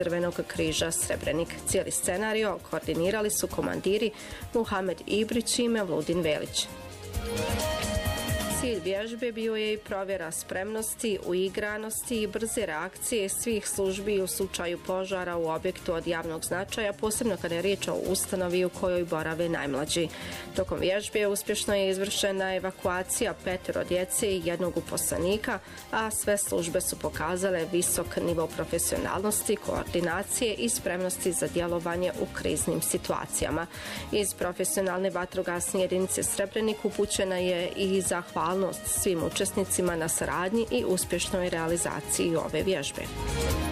Crvenog križa Srebrenik. Cijeli scenario koordinirali su komandiri Muhamed Ibrić i Mevludin Velić. Cilj vježbe bio je i provjera spremnosti, uigranosti i brze reakcije svih službi u slučaju požara u objektu od javnog značaja, posebno kada je riječ o ustanovi u kojoj borave najmlađi. Tokom vježbe uspješno je izvršena evakuacija 5 djece i 1 uposlenika, a sve službe su pokazale visok nivo profesionalnosti, koordinacije i spremnosti za djelovanje u kriznim situacijama. Iz profesionalne vatrogasne jedinice Srebrenik upućena je i zahvalnost svim učesnicima na saradnji i uspješnoj realizaciji ove vježbe.